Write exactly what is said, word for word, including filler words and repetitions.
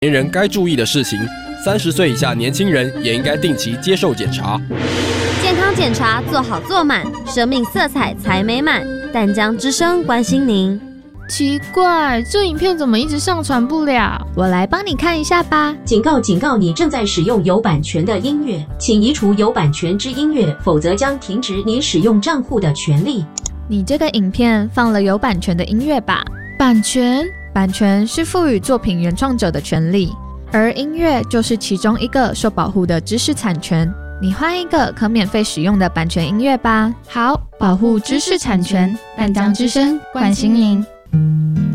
年人该注意的事情，三十岁以下年轻人也应该定期接受检查。 健康检查做好做满，生命色彩才美满。淡江之声关心您。 奇怪，这影片怎么一直上传不了？ 我来帮你看一下吧。 警告警告，你正在使用有版权的音乐，请移除有版权之音乐，否则将停止你使用账户的权利。 你这个影片放了有版权的音乐吧？ 版权？ 版权是赋予作品原创者的权利，而音乐就是其中一个受保护的知识产权。你换一个可免费使用的版权音乐吧。 好，保护知识产权，淡江之声关心您。